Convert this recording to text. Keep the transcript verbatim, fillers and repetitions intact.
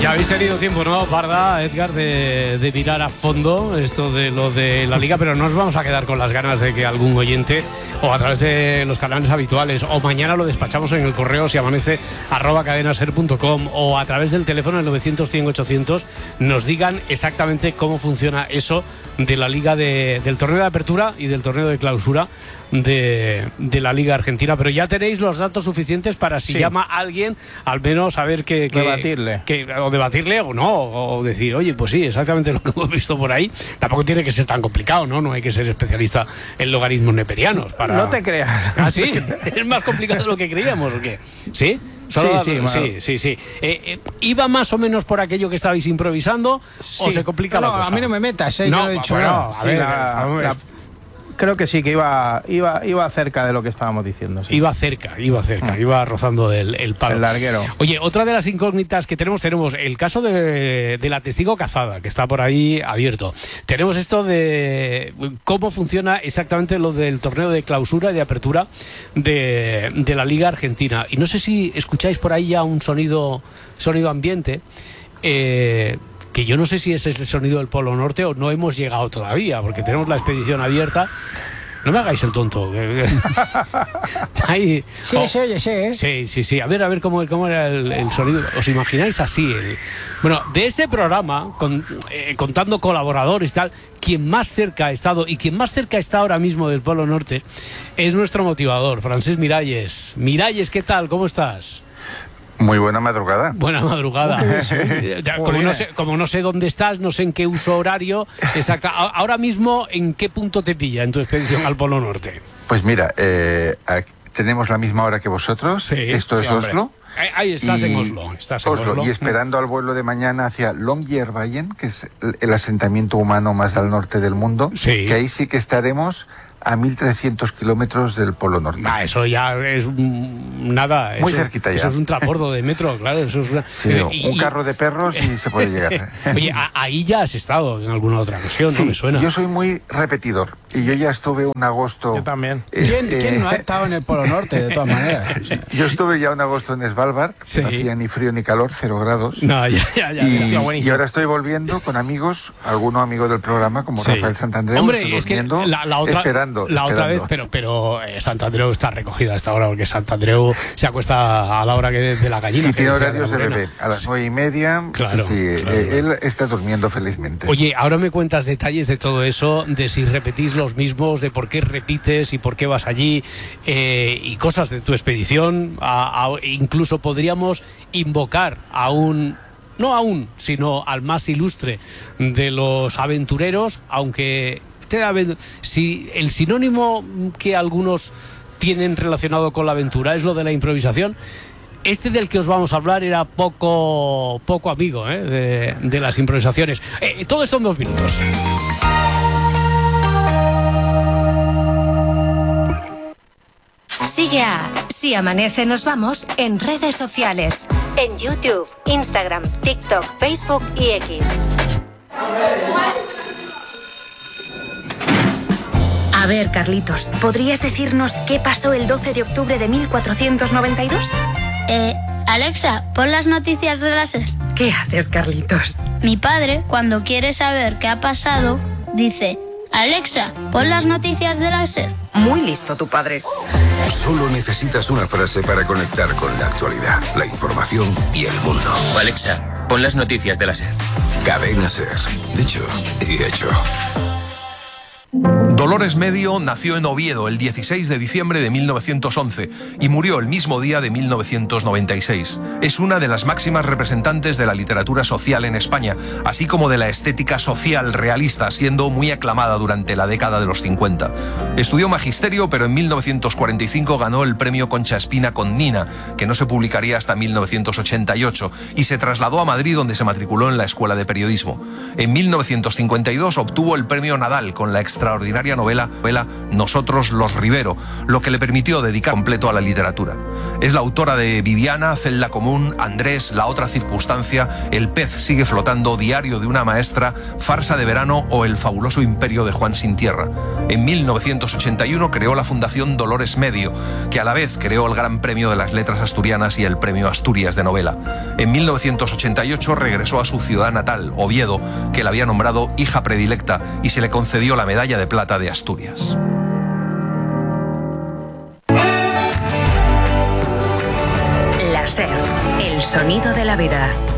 Ya habéis tenido tiempo, ¿no, Parda, Edgar, de, de mirar a fondo esto de lo de la Liga, pero no nos vamos a quedar con las ganas de que algún oyente, o a través de los canales habituales, o mañana lo despachamos en el correo si amanece, arroba cadenaser punto com, o a través del teléfono el novecientos cien ochocientos, nos digan exactamente cómo funciona eso de la Liga de, del torneo de apertura y del torneo de clausura de, de la Liga Argentina. Pero ya tenéis los datos suficientes para si sí. llama a alguien, al menos saber que, que debatirle que, o debatirle o no, o decir, oye, pues sí, exactamente lo que hemos visto por ahí. Tampoco tiene que ser tan complicado, ¿no? No hay que ser especialista en logaritmos neperianos para... No te creas. ¿Ah, sí? ¿Es más complicado de lo que creíamos o qué? ¿Sí? Solo sí, sí, sí, sí, sí, sí. Eh, eh, ¿Iba más o menos por aquello que estabais improvisando sí. o se complica no, la cosa? A mí no me metas, ¿eh? No, yo no he dicho bueno, nada. a ver, sí, la, la, creo que sí, que iba, iba, iba cerca de lo que estábamos diciendo. Sí. Iba cerca, iba cerca, mm. iba rozando el, el palo. El larguero. Oye, otra de las incógnitas que tenemos, tenemos el caso de, de la testigo cazada, que está por ahí abierto. Tenemos esto de cómo funciona exactamente lo del torneo de clausura y de apertura de, de la Liga Argentina. Y no sé si escucháis por ahí ya un sonido, sonido ambiente. Eh... que yo no sé si ese es el sonido del Polo Norte o no hemos llegado todavía, porque tenemos la expedición abierta. No me hagáis el tonto. Ahí. Sí, oh. se oye, sí, ¿eh? Sí, sí, sí. A ver, a ver cómo, cómo era el, el sonido. ¿Os imagináis así? El... Bueno, de este programa, con, eh, contando colaboradores y tal, quien más cerca ha estado y quien más cerca está ahora mismo del Polo Norte es nuestro motivador, Francesc Miralles. Miralles, ¿qué tal? ¿Cómo estás? Muy buena madrugada. Buena madrugada. Como no sé, como no sé dónde estás, no sé en qué uso horario, exacta, ahora mismo, ¿en qué punto te pilla en tu expedición al Polo Norte? Pues mira, eh, tenemos la misma hora que vosotros. Sí, Esto es sí, Oslo. Ahí, ahí estás y en Oslo. Estás en Oslo, Oslo. Y esperando al vuelo de mañana hacia Longyearbyen, que es el, el asentamiento humano más al norte del mundo. Sí. Que ahí sí que estaremos a mil trescientos kilómetros del Polo Norte. Ah, eso ya es mm, nada. Muy eso, cerquita ya. Eso es un transbordo de metro, claro. Eso es una... sí, y, un carro de perros y se puede llegar. Oye, a, ahí ya has estado en alguna otra ocasión, sí, ¿no? Me suena. Yo soy muy repetidor y yo ya estuve un agosto... Yo también. Eh, ¿Quién, eh, ¿Quién no ha estado en el Polo Norte, de todas maneras? O sea. Yo estuve ya un agosto en Svalbard, sí. que no hacía ni frío ni calor, cero grados. No, ya, ya, ya. Y, ya, y ahora estoy volviendo con amigos, alguno amigo del programa, como sí. Rafael Santandreu. Hombre, es que la, la otra, esperando, la esperando. otra vez, pero, pero eh, Santandreu está recogido a esta hora, porque Santandreu se acuesta a la hora que de, de la gallina. Sí, tiene horarios de bebé, a las nueve y media. Claro, sí, sí, claro, eh, claro. Él está durmiendo felizmente. Oye, ahora me cuentas detalles de todo eso, de si repetís los mismos, de por qué repites y por qué vas allí, eh, y cosas de tu expedición. A, a, incluso podríamos invocar a un... no a un, sino al más ilustre de los aventureros, aunque si el sinónimo que algunos tienen relacionado con la aventura es lo de la improvisación, este del que os vamos a hablar era poco poco amigo ¿eh? de, de las improvisaciones. Eh, todo esto en dos minutos. Sigue a Si Amanece Nos Vamos en redes sociales, en YouTube, Instagram, TikTok, Facebook y X. A ver, Carlitos, ¿podrías decirnos qué pasó el doce de octubre de mil cuatrocientos noventa y dos? Eh, Alexa, pon las noticias de la SER. ¿Qué haces, Carlitos? Mi padre, cuando quiere saber qué ha pasado, dice: Alexa, pon las noticias de la SER. Muy listo tu padre. Solo necesitas una frase para conectar con la actualidad, la información y el mundo. Alexa, pon las noticias de la SER. Cadena SER. Dicho y hecho. Dolores Medio nació en Oviedo el dieciséis de diciembre de mil novecientos once y murió el mismo día de mil novecientos noventa y seis. Es una de las máximas representantes de la literatura social en España, así como de la estética social realista, siendo muy aclamada durante la década de los cincuenta. Estudió magisterio, pero en mil novecientos cuarenta y cinco ganó el premio Concha Espina con Nina, que no se publicaría hasta mil novecientos ochenta y ocho, y se trasladó a Madrid, donde se matriculó en la Escuela de Periodismo. En mil novecientos cincuenta y dos obtuvo el premio Nadal con la extraordinaria extraordinaria novela, novela Nosotros los Rivero, lo que le permitió dedicar completo a la literatura. Es la autora de Viviana, Celda Común, Andrés, La otra circunstancia, El pez sigue flotando, Diario de una maestra, Farsa de verano o El fabuloso imperio de Juan sin tierra. En mil novecientos ochenta y uno creó la Fundación Dolores Medio, que a la vez creó el Gran Premio de las Letras Asturianas y el Premio Asturias de Novela. En mil novecientos ochenta y ocho regresó a su ciudad natal, Oviedo, que la había nombrado hija predilecta, y se le concedió la Medalla de Plata de Asturias. La SER, el sonido de la vida.